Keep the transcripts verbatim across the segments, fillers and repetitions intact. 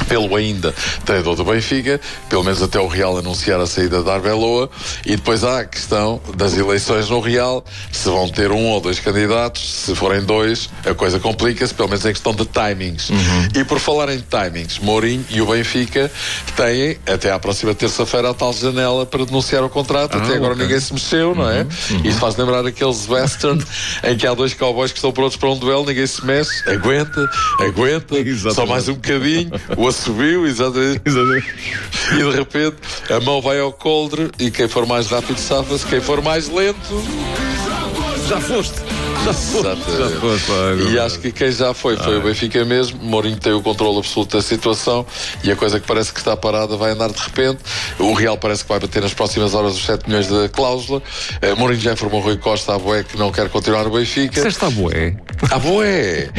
pelo ainda treinador do Benfica, pelo menos até o Real anunciar a saída de Arbeloa, e depois há a questão das eleições no Real, se vão ter um ou dois candidatos, se forem dois, a coisa complica-se, pelo menos em questão de timings. Uhum. E por falar em timings, Mourinho e o Benfica têm até à próxima terça-feira a tal janela para denunciar o contrato, ah, até agora okay. ninguém se mexeu, não é? Uhum. Isto faz lembrar aqueles western em que há dois cowboys que estão prontos para um duelo, ninguém se mexe, aguenta, aguenta, exatamente. Só mais um bocadinho, o assobio, exatamente. exatamente. E de repente a mão vai ao coldre e quem for mais rápido safa-se, quem for mais lento já foste. Já foste, já foste, e acho que quem já foi foi ah, o Benfica mesmo. Mourinho tem o controle absoluto da situação e a coisa que parece que está parada vai andar de repente. O Real parece que vai bater nas próximas horas os sete milhões da cláusula. uh, Mourinho já informou Rui Costa à Boé que não quer continuar no Benfica. Disseste à Boé? À Boé!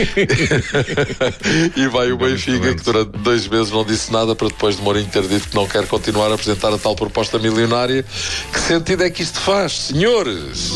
E vai o Benfica, que durante dois meses não disse nada, para depois de Mourinho ter dito que não quer continuar a apresentar a tal proposta milionária. Que sentido é que isto faz, senhores?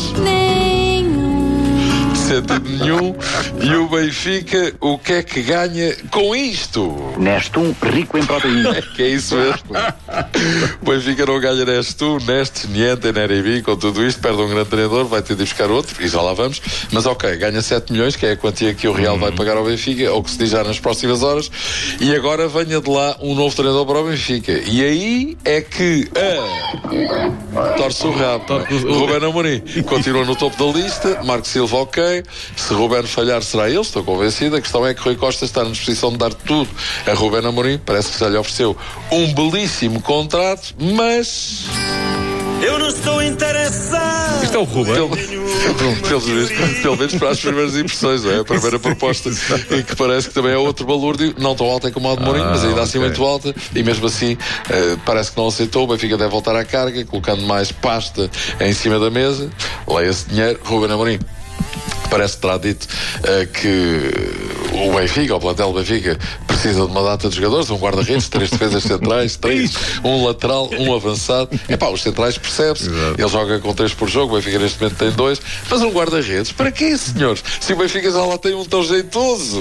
Sentido nenhum. E o Benfica, o que é que ganha com isto? Nestum, rico em proteína. É que é isso mesmo. O Benfica não ganha Nestum, Nestes, Niente, Neribi, com tudo isto, perde um grande treinador, vai ter de buscar outro, e já lá vamos. Mas ok, ganha sete milhões, que é a quantia que o Real hum. vai pagar ao Benfica, ou que se diz já nas próximas horas, e agora venha de lá um novo treinador para o Benfica. E aí é que ah, torce o rabo. O Ruben Amorim continua no topo da lista, Marco Silva ok. Se Ruben falhar será ele, estou convencido. A questão é que Rui Costa está na disposição de dar tudo a Ruben Amorim, parece que já lhe ofereceu um belíssimo contrato, mas eu não estou interessado. Isto é o Ruben. Pelo, pelo, pelo, pelo menos para as primeiras impressões, é a primeira proposta, e que parece que também é outro balúrdio, não tão alta como a de Mourinho, ah, mas ainda assim okay. muito alta, e mesmo assim uh, parece que não aceitou. O Benfica deve voltar à carga, colocando mais pasta em cima da mesa. Leia-se dinheiro, Ruben Amorim parece que terá dito uh, que o Benfica, o plantel do Benfica, precisa de uma data de jogadores, um guarda-redes, três defesas centrais, três, um lateral, um avançado. Epá, os centrais percebe-se, ele joga com três por jogo, o Benfica neste momento tem dois, mas um guarda-redes, para quê, senhores? Se o Benfica já lá tem um tão jeitoso.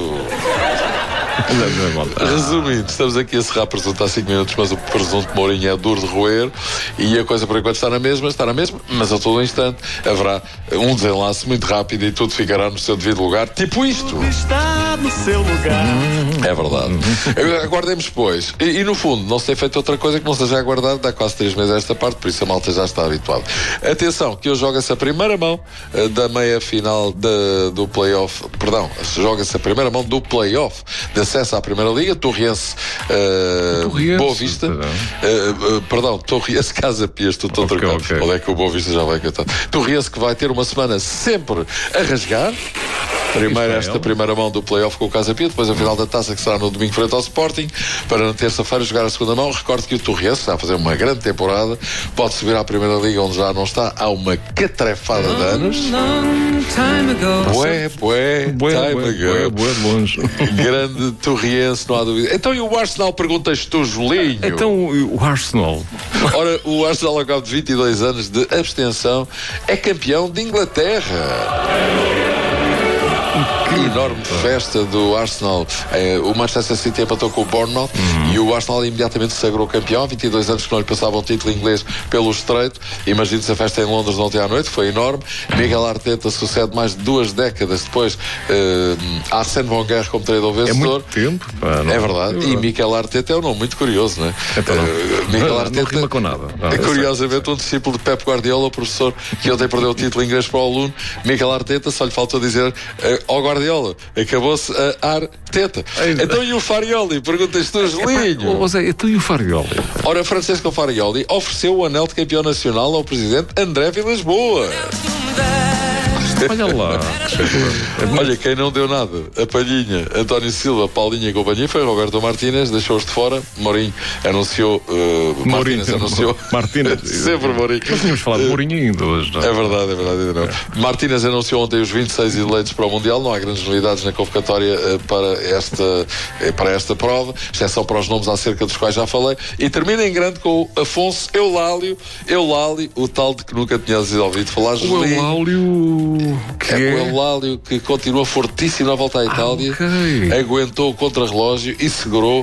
Resumindo, estamos aqui a serrar presunto há cinco minutos, mas o presunto de Mourinho é duro de roer e a coisa por enquanto está na mesma, está na mesma, mas a todo instante haverá um desenlace muito rápido e tudo ficará no seu devido lugar, tipo isto. Está no seu lugar. É verdade. Aguardemos, pois. E, e no fundo, não se tem feito outra coisa que não seja aguardado. Dá quase três meses a esta parte, por isso a malta já está habituada. Atenção, que hoje joga-se a primeira mão uh, da meia final de, do play-off. Perdão, joga-se a primeira mão do play-off de acesso à Primeira Liga. Torriense, uh, Torriense Boa Vista. Uh, uh, perdão, Torriense Casa Pia. Estou todo okay, trocado. Okay. Onde é que o Boa Vista já vai cantar? Torriense, que vai ter uma semana sempre a rasgar. Primeiro esta primeira mão do play-off com o Casa Pia, depois a final da taça, que será no domingo frente ao Sporting, para na terça-feira jogar a segunda mão. Recordo que o Torriense está a fazer uma grande temporada, pode subir à Primeira Liga, onde já não está há uma catrefada de anos. Bué, bué, time ago. Bué, longe. Grande Torriense, não há dúvida. Então e o Arsenal, perguntas tu, Julinho? Então o Arsenal. Ora, o Arsenal, ao cabo de vinte e dois anos de abstenção, é campeão de Inglaterra. Enorme festa do Arsenal. Eh, o Manchester City empatou com o Bournemouth uhum. e o Arsenal imediatamente se sagrou campeão. vinte e dois anos que não lhe passava um título inglês pelo estreito. Imagine-se a festa em Londres ontem à noite, foi enorme. Miguel Arteta sucede mais de duas décadas depois eh, a Arsène Wenger como treinador vencedor. É muito tempo. Pá, não, é verdade. É e Mikel Arteta é um nome muito curioso, não é? Então, não. Uh, Mikel não, Arteta não rima com nada. Não, é curiosamente um discípulo de Pep Guardiola, o professor que ontem perdeu o título inglês para o aluno. Mikel Arteta, só lhe faltou dizer ao uh, Guardiola, acabou-se a Arteta. Então e o Farioli? Perguntas tu, Julinho. Ô Zé, então e o Farioli? Ora, Francesco Farioli ofereceu o anel de campeão nacional ao presidente André Vilas-Boas. Olha lá. Olha, quem não deu nada, a Palhinha, António Silva, Paulinha e companhia, foi Roberto Martínez, deixou-os de fora. Mourinho anunciou uh, Martínez anunciou Martínez. Sempre Mourinho. Nós tínhamos falado de Mourinho ainda hoje, não é? É verdade, é verdade, ainda não. É. Martínez anunciou ontem os vinte e seis eleitos para o Mundial. Não há grandes novidades na convocatória uh, para, esta, uh, para esta prova, exceção para os nomes acerca dos quais já falei. E termina em grande com o Afonso Eulálio, Eulálio, o tal de que nunca tinhas ouvido falar. O Eulálio... Que é, é o Eulálio, que continua fortíssimo na volta à Itália, ah, okay. aguentou o contrarrelógio e segurou